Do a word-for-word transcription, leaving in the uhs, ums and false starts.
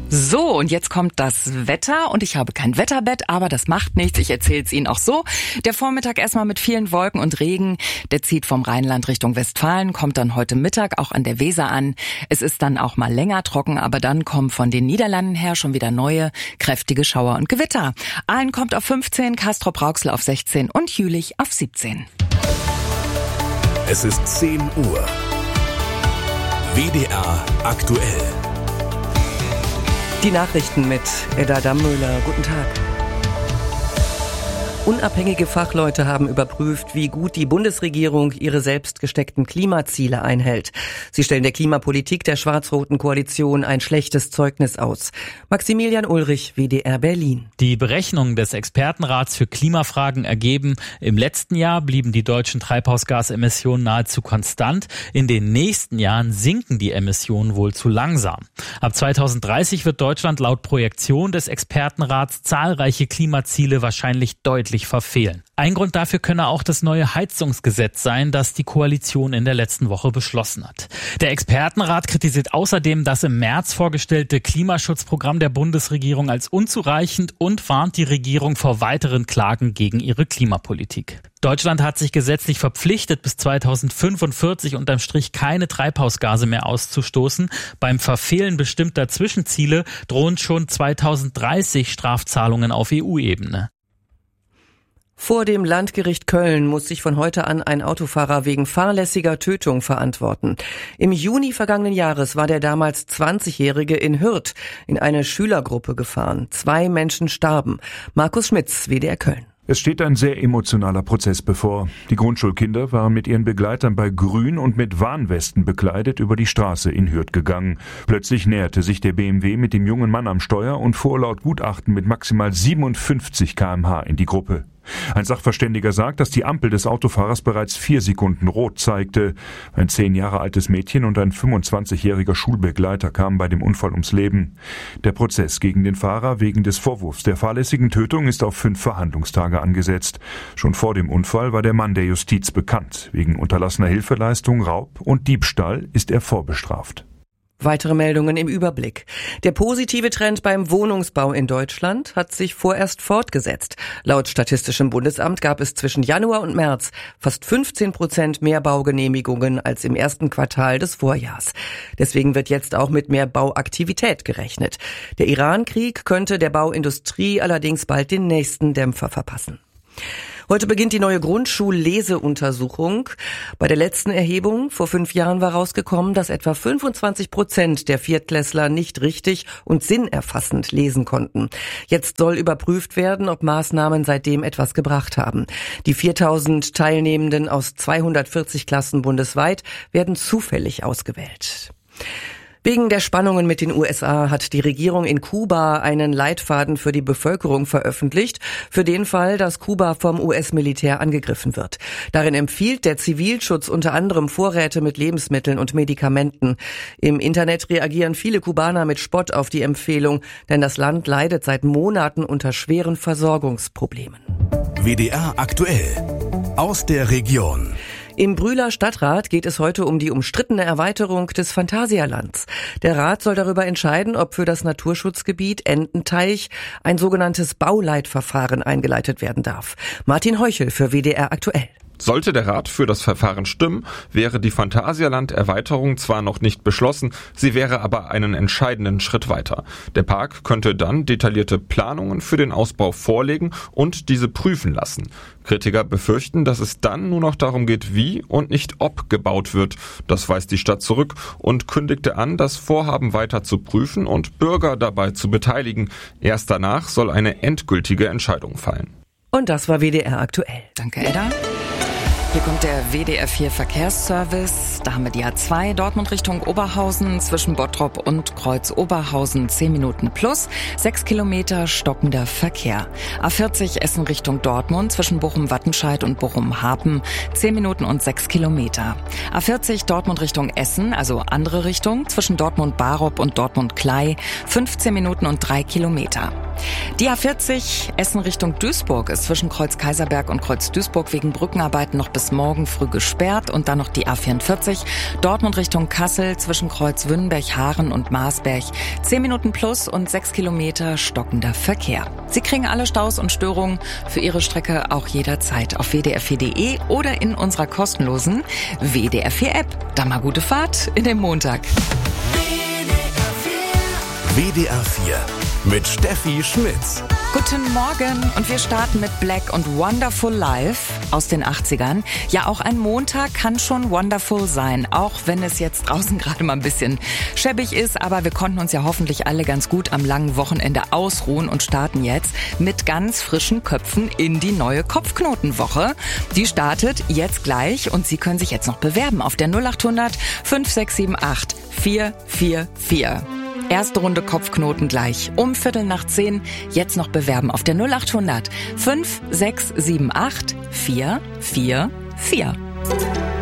So, und jetzt kommt das Wetter und ich habe kein Wetterbett, aber das macht nichts, ich erzähle es Ihnen auch so. Der Vormittag erstmal mit vielen Wolken und Regen, der zieht vom Rheinland Richtung Westfalen, kommt dann heute Mittag auch an der Weser an. Es ist dann auch mal länger trocken, aber dann kommen von den Niederlanden her schon wieder neue, kräftige Schauer und Gewitter. Aalen kommt auf fünfzehn, Castrop-Rauxel auf sechzehn und Jülich auf siebzehn. Es ist zehn Uhr. W D R aktuell. Die Nachrichten mit Edda Dammöhler. Guten Tag. Unabhängige Fachleute haben überprüft, wie gut die Bundesregierung ihre selbst gesteckten Klimaziele einhält. Sie stellen der Klimapolitik der schwarz-roten Koalition ein schlechtes Zeugnis aus. Maximilian Ulrich, W D R Berlin. Die Berechnungen des Expertenrats für Klimafragen ergeben, im letzten Jahr blieben die deutschen Treibhausgasemissionen nahezu konstant. In den nächsten Jahren sinken die Emissionen wohl zu langsam. Ab zweitausenddreißig wird Deutschland laut Projektion des Expertenrats zahlreiche Klimaziele wahrscheinlich deutlich verfehlen. Ein Grund dafür könne auch das neue Heizungsgesetz sein, das die Koalition in der letzten Woche beschlossen hat. Der Expertenrat kritisiert außerdem das im März vorgestellte Klimaschutzprogramm der Bundesregierung als unzureichend und warnt die Regierung vor weiteren Klagen gegen ihre Klimapolitik. Deutschland hat sich gesetzlich verpflichtet, bis zweitausendfünfundvierzig unterm Strich keine Treibhausgase mehr auszustoßen. Beim Verfehlen bestimmter Zwischenziele drohen schon zweitausenddreißig Strafzahlungen auf E U-Ebene. Vor dem Landgericht Köln muss sich von heute an ein Autofahrer wegen fahrlässiger Tötung verantworten. Im Juni vergangenen Jahres war der damals zwanzigjährige in Hürth in eine Schülergruppe gefahren. Zwei Menschen starben. Markus Schmitz, W D R Köln. Es steht ein sehr emotionaler Prozess bevor. Die Grundschulkinder waren mit ihren Begleitern bei Grün und mit Warnwesten bekleidet über die Straße in Hürth gegangen. Plötzlich näherte sich der B M W mit dem jungen Mann am Steuer und fuhr laut Gutachten mit maximal siebenundfünfzig Kilometer pro Stunde in die Gruppe. Ein Sachverständiger sagt, dass die Ampel des Autofahrers bereits vier Sekunden rot zeigte. Ein zehn Jahre altes Mädchen und ein fünfundzwanzigjähriger Schulbegleiter kamen bei dem Unfall ums Leben. Der Prozess gegen den Fahrer wegen des Vorwurfs der fahrlässigen Tötung ist auf fünf Verhandlungstage angesetzt. Schon vor dem Unfall war der Mann der Justiz bekannt. Wegen unterlassener Hilfeleistung, Raub und Diebstahl ist er vorbestraft. Weitere Meldungen im Überblick. Der positive Trend beim Wohnungsbau in Deutschland hat sich vorerst fortgesetzt. Laut Statistischem Bundesamt gab es zwischen Januar und März fast fünfzehn Prozent mehr Baugenehmigungen als im ersten Quartal des Vorjahrs. Deswegen wird jetzt auch mit mehr Bauaktivität gerechnet. Der Iran-Krieg könnte der Bauindustrie allerdings bald den nächsten Dämpfer verpassen. Heute beginnt die neue Grundschulleseuntersuchung. Bei der letzten Erhebung vor fünf Jahren war rausgekommen, dass etwa fünfundzwanzig Prozent der Viertklässler nicht richtig und sinnerfassend lesen konnten. Jetzt soll überprüft werden, ob Maßnahmen seitdem etwas gebracht haben. Die viertausend Teilnehmenden aus zweihundertvierzig Klassen bundesweit werden zufällig ausgewählt. Wegen der Spannungen mit den U S A hat die Regierung in Kuba einen Leitfaden für die Bevölkerung veröffentlicht, für den Fall, dass Kuba vom U S-Militär angegriffen wird. Darin empfiehlt der Zivilschutz unter anderem Vorräte mit Lebensmitteln und Medikamenten. Im Internet reagieren viele Kubaner mit Spott auf die Empfehlung, denn das Land leidet seit Monaten unter schweren Versorgungsproblemen. W D R aktuell aus der Region. Im Brühler Stadtrat geht es heute um die umstrittene Erweiterung des Phantasialands. Der Rat soll darüber entscheiden, ob für das Naturschutzgebiet Ententeich ein sogenanntes Bauleitverfahren eingeleitet werden darf. Martin Heuchel für W D R aktuell. Sollte der Rat für das Verfahren stimmen, wäre die Phantasialand-Erweiterung zwar noch nicht beschlossen, sie wäre aber einen entscheidenden Schritt weiter. Der Park könnte dann detaillierte Planungen für den Ausbau vorlegen und diese prüfen lassen. Kritiker befürchten, dass es dann nur noch darum geht, wie und nicht ob gebaut wird. Das weist die Stadt zurück und kündigte an, das Vorhaben weiter zu prüfen und Bürger dabei zu beteiligen. Erst danach soll eine endgültige Entscheidung fallen. Und das war W D R aktuell. Danke, Edda. Hier kommt der W D R vier Verkehrsservice. Da haben wir die A zwei Dortmund Richtung Oberhausen zwischen Bottrop und Kreuz Oberhausen zehn Minuten plus, sechs Kilometer stockender Verkehr. A vierzig Essen Richtung Dortmund zwischen Bochum-Wattenscheid und Bochum-Harpen zehn Minuten und sechs Kilometer. A vierzig Dortmund Richtung Essen, also andere Richtung, zwischen Dortmund-Barup und Dortmund-Klei fünfzehn Minuten und drei Kilometer. Die A vierzig Essen Richtung Duisburg ist zwischen Kreuz Kaiserberg und Kreuz Duisburg wegen Brückenarbeiten noch bis morgen früh gesperrt. Und dann noch die A vierundvierzig Dortmund Richtung Kassel zwischen Kreuz Wünnberg, Haaren und Marsberg. Zehn Minuten plus und sechs Kilometer stockender Verkehr. Sie kriegen alle Staus und Störungen für Ihre Strecke auch jederzeit auf w d r vier punkt d e oder in unserer kostenlosen W D R vier App. Dann mal gute Fahrt in den Montag. W D R vier mit Steffi Schmitz. Guten Morgen und wir starten mit Black und Wonderful Life aus den achtzigern. Ja, auch ein Montag kann schon wonderful sein, auch wenn es jetzt draußen gerade mal ein bisschen schäbig ist. Aber wir konnten uns ja hoffentlich alle ganz gut am langen Wochenende ausruhen und starten jetzt mit ganz frischen Köpfen in die neue Kopfknotenwoche. Die startet jetzt gleich und Sie können sich jetzt noch bewerben auf der null acht hundert fünf sechs sieben acht vier vier vier. Erste Runde Kopfknoten gleich um Viertel nach zehn. Jetzt noch bewerben auf der null acht hundert fünf sechs sieben acht vier vier vier.